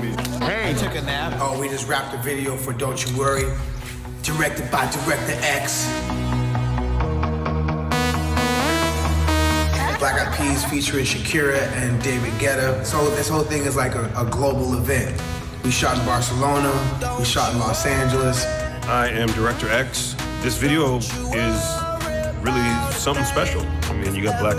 Hey, took a nap. Oh, we just wrapped a video for Don't You Worry, directed by Director X. Black Eyed Peas featuring Shakira and David Guetta. So this whole thing is like a global event. We shot in Barcelona, we shot in Los Angeles. I am Director X. This video is really something special. I mean, you got Black